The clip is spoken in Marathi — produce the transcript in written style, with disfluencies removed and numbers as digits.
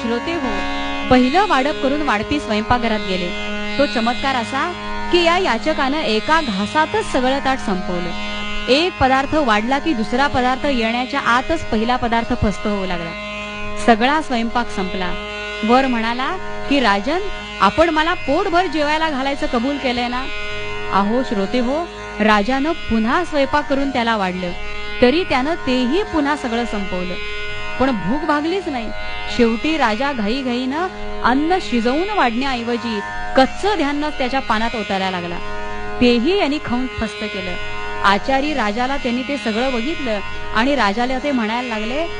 श्रोते हो, पहिलं वाढप करून वाढपी स्वयंपाकघरात गेले. तो चमत्कार असा की या याचकानं एका घासातच सगळं ताट संपवलं. एक पदार्थ वाढला की दुसरा पदार्थ येण्याच्या आतच पहिला पदार्थ फस्त होऊ लागला. सगळा स्वयंपाक संपला. वर म्हणाला की राजन, आपण मला पोटभर जेवायला घालायचं कबूल केलंय ना. अहो श्रोते हो, राजानं पुन्हा स्वयंपाक करून त्याला वाढलं, तरी त्यानं तेही पुन्हा सगळं संपवलं. पण भूक भागलीच नाही. शेवटी राजा घाईघाईनं अन्न शिजवून वाढण्याऐवजी कच्चं धान्य त्याच्या पानात ओतायला लागला. तेही यांनी खाऊन फस्त केलं. आचारी राजाला त्यांनी ते सगळं बघितलं आणि राजाला ते म्हणायला लागले,